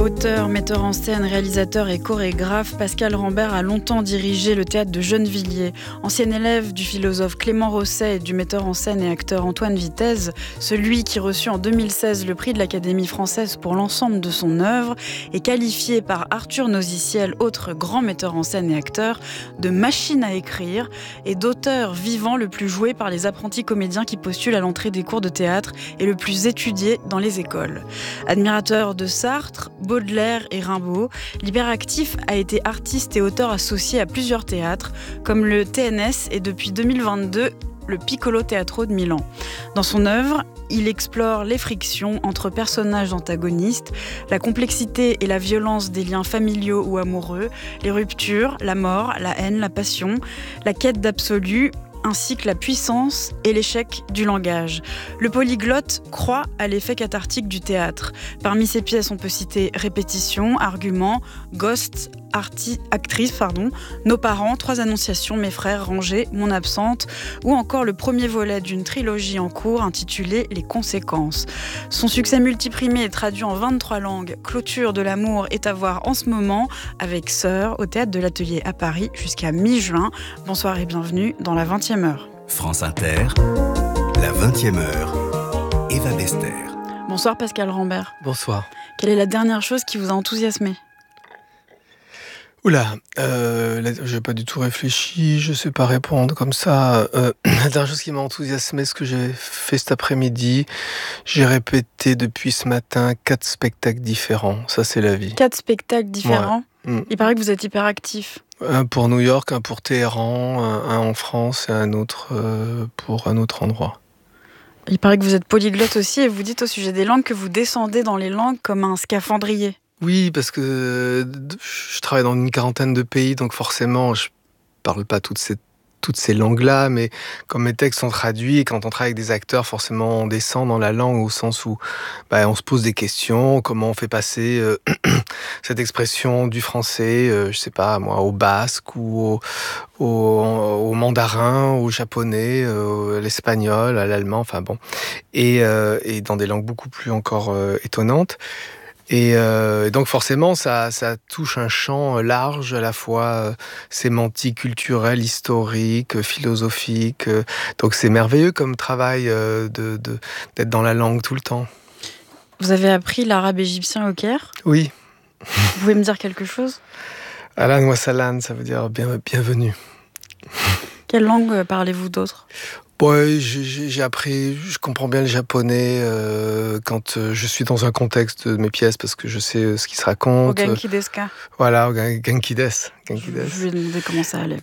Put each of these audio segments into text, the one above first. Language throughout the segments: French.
Auteur, metteur en scène, réalisateur et chorégraphe, Pascal Rambert a longtemps dirigé le théâtre de Gennevilliers. Ancien élève du philosophe Clément Rosset et du metteur en scène et acteur Antoine Vitez, celui qui reçut en 2016 le prix de l'Académie française pour l'ensemble de son œuvre est qualifié par Arthur Nosiciel, autre grand metteur en scène et acteur, de machine à écrire et d'auteur vivant le plus joué par les apprentis comédiens qui postulent à l'entrée des cours de théâtre et le plus étudié dans les écoles. Admirateur de Sartre, Baudelaire et Rimbaud, l'hyperactif a été artiste et auteur associé à plusieurs théâtres, comme le TNS et depuis 2022, le Piccolo Teatro de Milan. Dans son œuvre, il explore les frictions entre personnages antagonistes, la complexité et la violence des liens familiaux ou amoureux, les ruptures, la mort, la haine, la passion, la quête d'absolu, ainsi que la puissance et l'échec du langage. Le polyglotte croit à l'effet cathartique du théâtre. Parmi ses pièces, on peut citer Répétition, Argument, Ghost, Actrice, Nos parents, Trois annonciations, Mes frères, Rangers, Mon absente, ou encore le premier volet d'une trilogie en cours intitulée Les conséquences. Son succès multiprimé est traduit en 23 langues. Clôture de l'amour est à voir en ce moment avec Sœur au Théâtre de l'Atelier à Paris jusqu'à mi-juin. Bonsoir et bienvenue dans la 20e heure. France Inter, la 20e heure, Eva Bester. Bonsoir Pascal Rambert. Bonsoir. Quelle est la dernière chose qui vous a enthousiasmé ? Oula, j'ai pas du tout réfléchi, je sais pas répondre comme ça. La dernière chose qui m'a enthousiasmé, ce que j'ai fait cet après-midi, j'ai répété depuis ce matin 4 spectacles différents. Ça, c'est la vie. 4 spectacles différents ? Ouais. Il paraît que vous êtes hyperactif. Un pour New York, un pour Téhéran, un en France et un autre pour un autre endroit. Il paraît que vous êtes polyglotte aussi et vous dites au sujet des langues que vous descendez dans les langues comme un scaphandrier. Oui, parce que je travaille dans une 40aine de pays, donc forcément, je parle pas toutes ces langues-là, mais comme mes textes sont traduits, et quand on travaille avec des acteurs, forcément, on descend dans la langue au sens où on se pose des questions, comment on fait passer cette expression du français, je sais pas moi, au basque ou au mandarin, au japonais, à l'espagnol, à l'allemand, enfin bon, et dans des langues beaucoup plus encore étonnantes. Et donc forcément, ça touche un champ large, à la fois sémantique, culturel, historique, philosophique. Donc c'est merveilleux comme travail d'être dans la langue tout le temps. Vous avez appris l'arabe égyptien au Caire ? Oui. Vous pouvez me dire quelque chose ? Ahlan wa sahlan, ça veut dire bienvenue. Quelle langue parlez-vous d'autre ? Ouais, j'ai appris, je comprends bien le japonais quand je suis dans un contexte de mes pièces parce que je sais ce qui se raconte. Au Genki desu ka ? Voilà, au Genki desu. Je vais demander comment ça allait.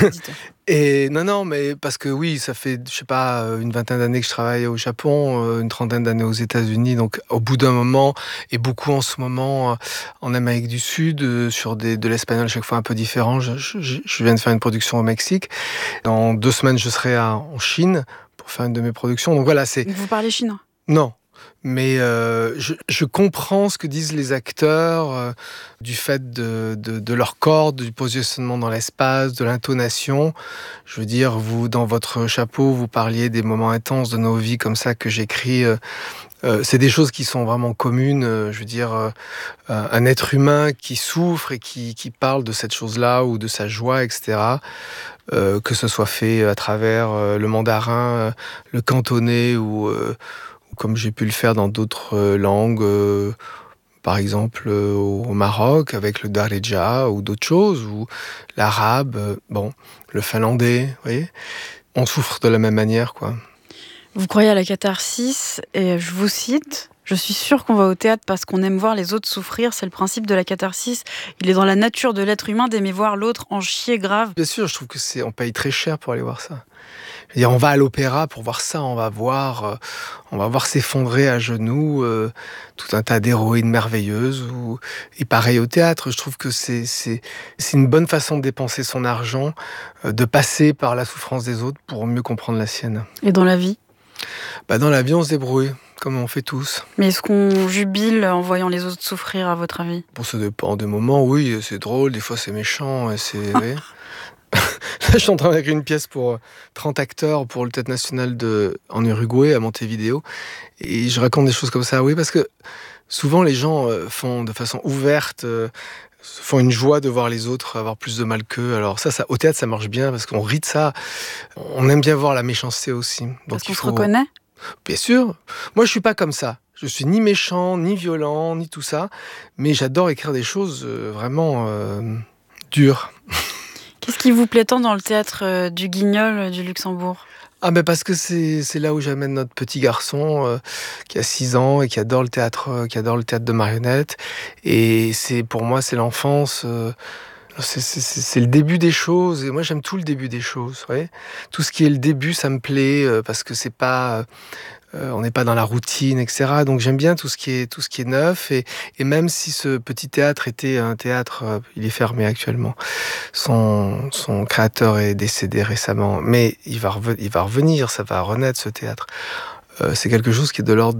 Et non, mais parce que oui, ça fait, je sais pas, une vingtaine d'années que je travaille au Japon, une trentaine d'années aux États-Unis. Donc, au bout d'un moment, et beaucoup en ce moment en Amérique du Sud, sur de l'espagnol chaque fois un peu différent. Je viens de faire une production au Mexique. Dans 2 semaines, je serai en Chine pour faire une de mes productions. Donc voilà, c'est. Vous parlez chinois ? Non. Mais je comprends ce que disent les acteurs du fait de leur corps, du positionnement dans l'espace, de l'intonation. Je veux dire, vous, dans votre chapeau, vous parliez des moments intenses de nos vies comme ça que j'écris. C'est des choses qui sont vraiment communes. Je veux dire, un être humain qui souffre et qui parle de cette chose-là ou de sa joie, etc., que ce soit fait à travers le mandarin, le cantonais ou comme j'ai pu le faire dans d'autres langues, par exemple au Maroc avec le Darija ou d'autres choses, ou l'arabe, le finlandais, vous voyez. On souffre de la même manière, quoi. Vous croyez à la catharsis, et je vous cite... Je suis sûre qu'on va au théâtre parce qu'on aime voir les autres souffrir. C'est le principe de la catharsis. Il est dans la nature de l'être humain d'aimer voir l'autre en chier grave. Bien sûr, je trouve que on paye très cher pour aller voir ça. Je veux dire, on va à l'opéra pour voir ça. On va voir s'effondrer à genoux tout un tas d'héroïnes merveilleuses. Et pareil au théâtre, je trouve que c'est une bonne façon de dépenser son argent, de passer par la souffrance des autres pour mieux comprendre la sienne. Et dans la vie ? Dans la vie, on se débrouille. Comme on fait tous. Mais est-ce qu'on jubile en voyant les autres souffrir, à votre avis ? Bon, ça dépend des moments, oui, c'est drôle, des fois c'est méchant, et c'est... oui. Là, je suis en train d'écrire une pièce pour 30 acteurs pour le Théâtre National en Uruguay, à Montevideo, et je raconte des choses comme ça, oui, parce que souvent les gens font de façon ouverte, font une joie de voir les autres avoir plus de mal qu'eux. Alors ça, au théâtre, ça marche bien parce qu'on rit de ça. On aime bien voir la méchanceté aussi. Donc Parce qu'on se reconnaît ? Bien sûr. Moi, je suis pas comme ça. Je suis ni méchant, ni violent, ni tout ça. Mais j'adore écrire des choses vraiment dures. Qu'est-ce qui vous plaît tant dans le théâtre du Guignol du Luxembourg ? Parce que c'est là où j'amène notre petit garçon qui a 6 ans et qui adore le théâtre de marionnettes. Et pour moi, c'est l'enfance. C'est le début des choses. Et moi, j'aime tout le début des choses. Vous voyez, tout ce qui est le début, ça me plaît parce que c'est pas... on n'est pas dans la routine, etc. Donc j'aime bien tout ce qui est neuf. Et même si ce petit théâtre était un théâtre, il est fermé actuellement. Son créateur est décédé récemment. Mais il va revenir, ça va renaître ce théâtre. C'est quelque chose qui est de l'ordre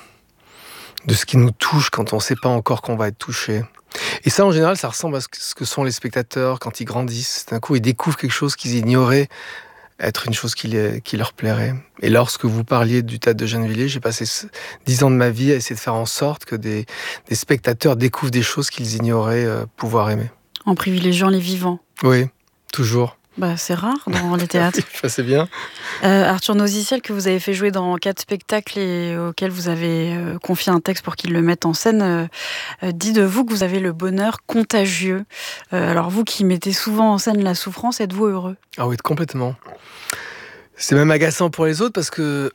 de ce qui nous touche quand on ne sait pas encore qu'on va être touché. Et ça, en général, ça ressemble à ce que sont les spectateurs quand ils grandissent. D'un coup, ils découvrent quelque chose qu'ils ignoraient être une chose qui leur plairait. Et lorsque vous parliez du théâtre de Gennevilliers, j'ai passé 10 ans de ma vie à essayer de faire en sorte que des spectateurs découvrent des choses qu'ils ignoraient pouvoir aimer. En privilégiant les vivants. Oui, toujours. C'est rare dans les théâtres. C'est bien. Arthur Nosiciel, que vous avez fait jouer dans 4 spectacles et auquel vous avez confié un texte pour qu'il le mette en scène, dit de vous que vous avez le bonheur contagieux. Alors vous qui mettez souvent en scène la souffrance, êtes-vous heureux ? Ah oui, complètement. C'est même agaçant pour les autres parce que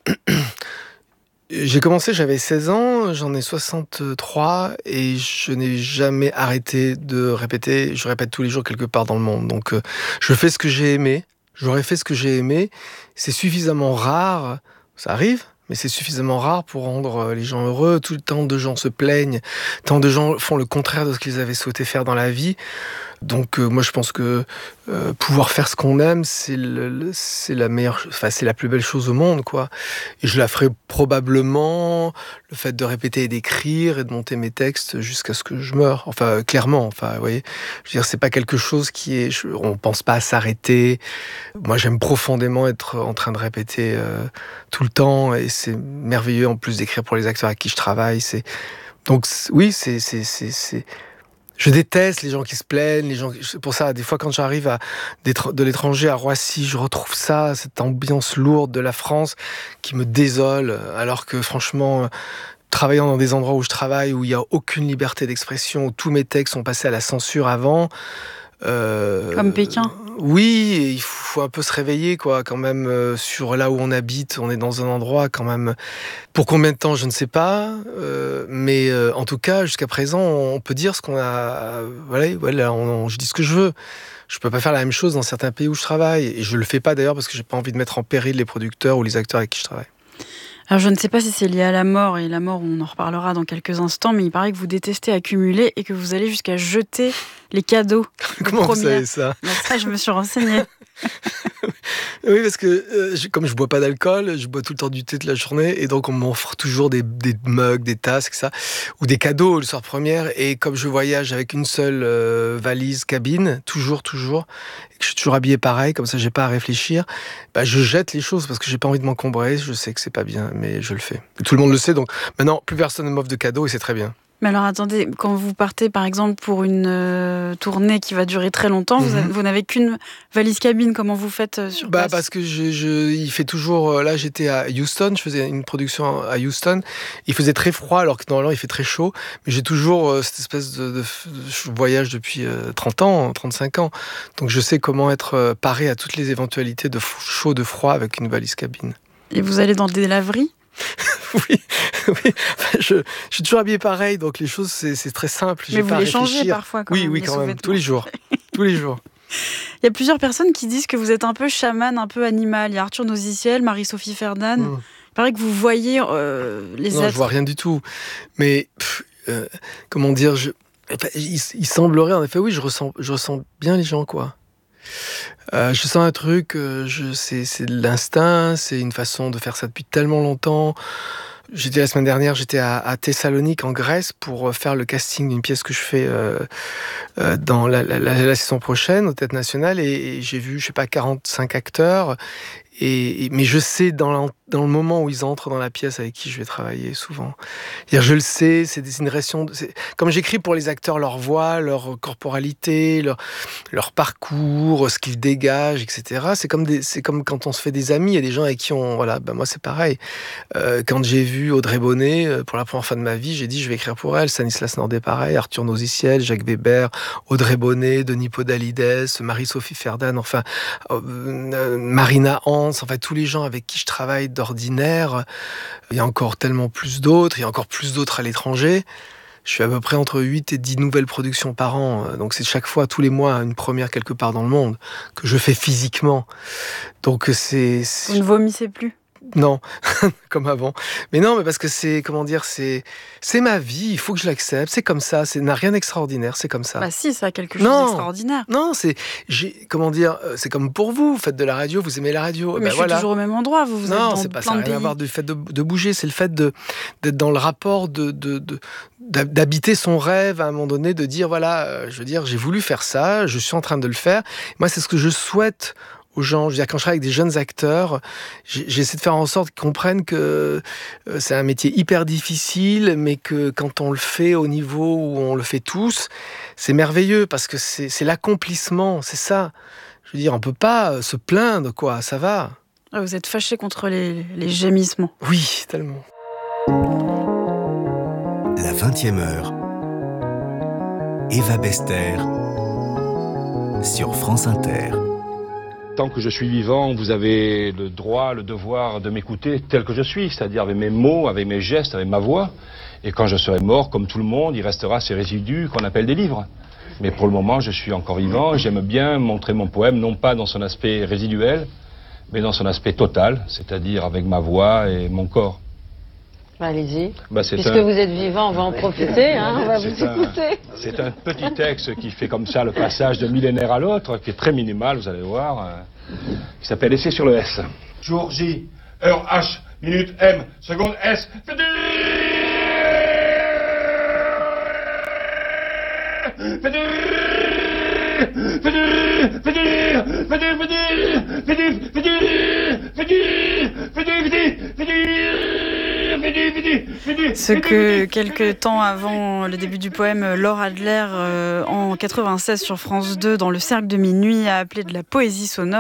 j'ai commencé, j'avais 16 ans, j'en ai 63 et je n'ai jamais arrêté de répéter. Je répète tous les jours quelque part dans le monde. Donc je fais ce que j'ai aimé, j'aurais fait ce que j'ai aimé. C'est suffisamment rare, ça arrive, mais c'est suffisamment rare pour rendre les gens heureux. Tout le temps de gens se plaignent, tant de gens font le contraire de ce qu'ils avaient souhaité faire dans la vie. Donc moi je pense que pouvoir faire ce qu'on aime, c'est la meilleure, c'est la plus belle chose au monde, quoi. Et je la ferai probablement, le fait de répéter et d'écrire et de monter mes textes jusqu'à ce que je meure. Enfin clairement, vous voyez, je veux dire, c'est pas quelque chose on pense pas à s'arrêter. Moi j'aime profondément être en train de répéter tout le temps et c'est merveilleux en plus d'écrire pour les acteurs avec qui je travaille. Donc oui, c'est je déteste les gens qui se plaignent, pour ça, des fois, quand j'arrive de l'étranger à Roissy, je retrouve ça, cette ambiance lourde de la France qui me désole, alors que franchement, travaillant dans des endroits où je travaille, où il n'y a aucune liberté d'expression, où tous mes textes sont passés à la censure avant... Comme Pékin. Oui, il faut un peu se réveiller, quoi, quand même, sur là où on habite. On est dans un endroit, quand même. Pour combien de temps, je ne sais pas. Mais en tout cas, jusqu'à présent, on peut dire ce qu'on a. Voilà, je dis ce que je veux. Je peux pas faire la même chose dans certains pays où je travaille. Et je le fais pas d'ailleurs parce que j'ai pas envie de mettre en péril les producteurs ou les acteurs avec qui je travaille. Alors je ne sais pas si c'est lié à la mort, et la mort on en reparlera dans quelques instants, mais il paraît que vous détestez accumuler et que vous allez jusqu'à jeter les cadeaux. Comment vous savez ça ? Ça, je me suis renseignée. Oui, parce que comme je bois pas d'alcool, je bois tout le temps du thé toute la journée, et donc on m'offre toujours des mugs, des tasses, etc., ou des cadeaux le soir première, et comme je voyage avec une seule valise cabine, toujours, et que je suis toujours habillé pareil, comme ça j'ai pas à réfléchir, je jette les choses parce que j'ai pas envie de m'encombrer, je sais que c'est pas bien, mais je le fais. Et tout le monde le sait, donc maintenant plus personne ne m'offre de cadeaux et c'est très bien. Mais alors attendez, quand vous partez par exemple pour une tournée qui va durer très longtemps, vous n'avez qu'une valise cabine, comment vous faites sur place ? Parce que il fait toujours... Là j'étais à Houston, je faisais une production à Houston, il faisait très froid alors que normalement il fait très chaud, mais j'ai toujours cette espèce de voyage depuis 30 ans, 35 ans, donc je sais comment être paré à toutes les éventualités de chaud, de froid avec une valise cabine. Et vous allez dans des laveries ? Oui. Je suis toujours habillé pareil, donc les choses, c'est très simple. Mais vous les changez parfois quand même. Oui, quand même, tous les jours. Tous les jours. Il y a plusieurs personnes qui disent que vous êtes un peu chaman, un peu animal. Il y a Arthur Nosiciel, Marie-Sophie Ferdan. Il paraît que vous voyez les êtres. Non, je vois rien du tout. Mais, comment dire, il semblerait, en effet, oui, je ressens bien les gens, quoi. Je sens un truc, c'est de l'instinct, c'est une façon de faire ça depuis tellement longtemps. La semaine dernière, j'étais à Thessalonique, en Grèce, pour faire le casting d'une pièce que je fais dans la saison prochaine au Théâtre National, et j'ai vu, 45 acteurs, mais je sais dans dans le moment où ils entrent dans la pièce avec qui je vais travailler souvent. C'est-à-dire, je le sais, c'est une réaction. Comme j'écris pour les acteurs, leur voix, leur corporalité, leur parcours, ce qu'ils dégagent, etc. C'est comme quand on se fait des amis. Il y a des gens avec qui on... Voilà, moi c'est pareil. Quand j'ai vu Audrey Bonnet, pour la première fois de ma vie, j'ai dit je vais écrire pour elle. Stanislas Nordet pareil, Arthur Nosiciel, Jacques Weber, Audrey Bonnet, Denis Podalides, Marie-Sophie Ferdan, enfin Marina Hans, enfin tous les gens avec qui je travaille d'ordinaire. Il y a encore tellement plus d'autres, il y a encore plus d'autres à l'étranger. Je fais à peu près entre 8 et 10 nouvelles productions par an. Donc c'est chaque fois, tous les mois, une première quelque part dans le monde que je fais physiquement. Donc c'est... Vous ne vomissez plus? Non, comme avant. Mais non, mais parce que c'est ma vie, il faut que je l'accepte. C'est comme ça, n'a rien d'extraordinaire, c'est comme ça. Bah si, ça a quelque chose d'extraordinaire. Non, c'est comme pour vous, vous faites de la radio, vous aimez la radio. Mais je suis toujours au même endroit, vous êtes dans plein de pays. Non, c'est pas ça, rien à voir du fait de bouger, c'est le fait d'être dans le rapport d'habiter son rêve à un moment donné, de dire voilà, j'ai voulu faire ça, je suis en train de le faire. Moi, c'est ce que je souhaite aux gens. Je veux dire, quand je travaille avec des jeunes acteurs, j'essaie de faire en sorte qu'ils comprennent que c'est un métier hyper difficile, mais que quand on le fait au niveau où on le fait tous, c'est merveilleux, parce que c'est l'accomplissement, c'est ça. Je veux dire, on peut pas se plaindre, quoi, ça va. Vous êtes fâché contre les gémissements. Oui, tellement. La 20e heure. Eva Bester sur France Inter. Tant que je suis vivant, vous avez le droit, le devoir de m'écouter tel que je suis, c'est-à-dire avec mes mots, avec mes gestes, avec ma voix. Et quand je serai mort, comme tout le monde, il restera ces résidus qu'on appelle des livres. Mais pour le moment, je suis encore vivant. J'aime bien montrer mon poème, non pas dans son aspect résiduel, mais dans son aspect total, c'est-à-dire avec ma voix et mon corps. Allez-y. Puisque vous êtes vivant, on va en profiter, on va vous écouter. C'est un petit texte qui fait comme ça le passage de millénaire à l'autre, qui est très minimal, vous allez voir, qui s'appelle Essai sur le S. Jour J, heure H, minute M, seconde S. Ce que, quelques temps avant le début du poème, Laure Adler, en 96 sur France 2, dans le Cercle de Minuit, a appelé de la poésie sonore.